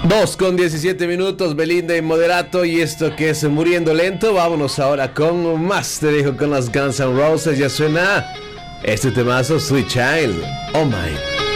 2:17, Belinda y Moderato, y esto que es Muriendo Lento. Vámonos ahora con más, te dejo con las Guns N' Roses. Ya suena este temazo, Sweet Child, Oh My.